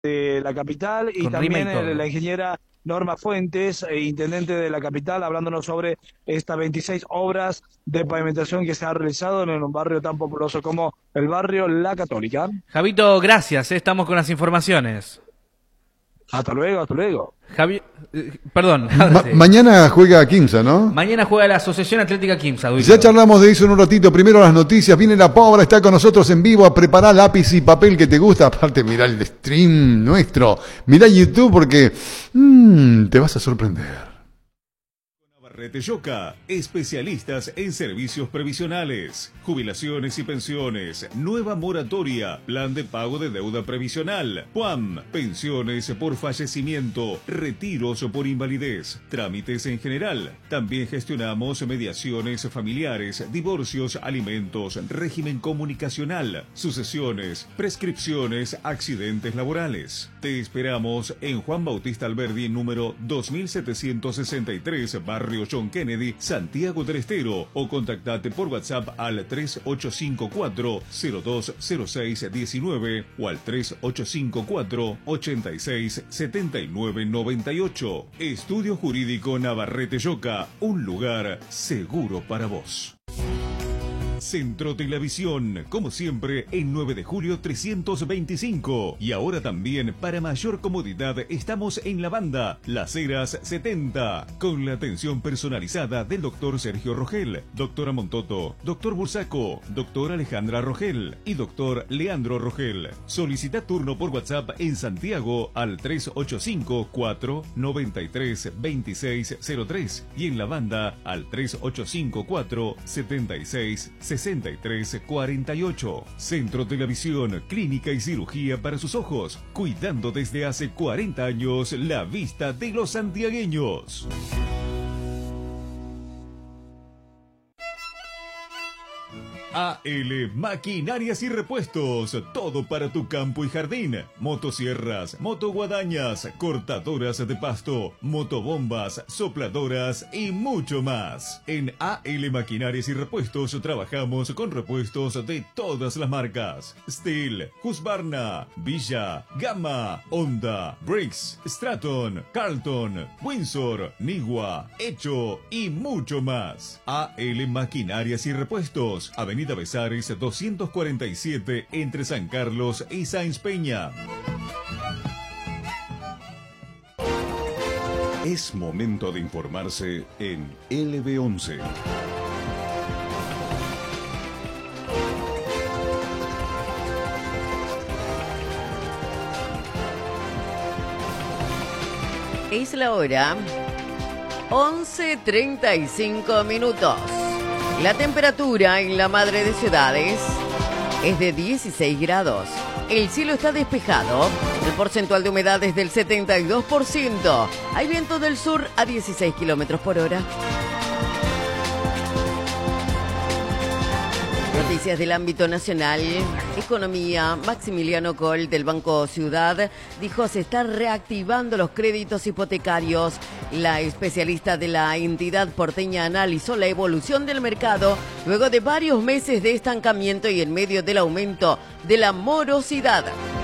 de la capital, y Con también rima y todo. la ingeniera Norma Fuentes, intendente de la capital, hablándonos sobre estas 26 obras de pavimentación que se han realizado en un barrio tan populoso como el barrio La Católica. Javito, gracias, estamos con las informaciones. Hasta luego, hasta luego. Perdón. Mañana juega Quimsa, ¿no? Mañana juega la Asociación Atlética Quimsa. Ya charlamos de eso en un ratito. Primero las noticias. Viene la Pobra, está con nosotros en vivo a preparar lápiz y papel que te gusta. Aparte, mirá el stream nuestro. Mirá YouTube porque te vas a sorprender. Navarrete Lloca, especialistas en servicios previsionales, jubilaciones y pensiones, nueva moratoria, plan de pago de deuda previsional, PUAM, pensiones por fallecimiento, retiros por invalidez, trámites en general. También gestionamos mediaciones familiares, divorcios, alimentos, régimen comunicacional, sucesiones, prescripciones, accidentes laborales. Te esperamos en Juan Bautista Alberdi, número 2763, barrio John Kennedy, Santiago del Estero, o contactate por WhatsApp al 3854-020619 o al 3854-867998. Estudio Jurídico Navarrete Lloca, un lugar seguro para vos. Centro Televisión, como siempre, en 9 de julio 325. Y ahora también, para mayor comodidad, estamos en la banda Las Heras 70, con la atención personalizada del doctor Sergio Rogel, doctora Montoto, doctor Bursaco, doctora Alejandra Rogel y doctor Leandro Rogel. Solicita turno por WhatsApp en Santiago al 385-493-2603 y en la banda al 3854-766348. Centro Televisión, clínica y cirugía para sus ojos, cuidando desde hace 40 años la vista de los santiagueños. AL Maquinarias y Repuestos, todo para tu campo y jardín. Motosierras, motoguadañas, cortadoras de pasto, motobombas, sopladoras y mucho más. En AL Maquinarias y Repuestos trabajamos con repuestos de todas las marcas: Steel, Husqvarna, Villa, Gamma, Honda, Briggs, Straton, Carlton, Windsor, Nigua, Hecho y mucho más. AL Maquinarias y Repuestos, Avenida Besares 247, entre San Carlos y Sáenz Peña. Es momento de informarse en LB11. Es la hora 11:35. La temperatura en la Madre de Ciudades es de 16 grados. El cielo está despejado. El porcentual de humedad es del 72%. Hay viento del sur a 16 kilómetros por hora. Noticias del ámbito nacional. Economía. Maximiliano Coll del Banco Ciudad dijo se están reactivando los créditos hipotecarios. La especialista de la entidad porteña analizó la evolución del mercado luego de varios meses de estancamiento y en medio del aumento de la morosidad.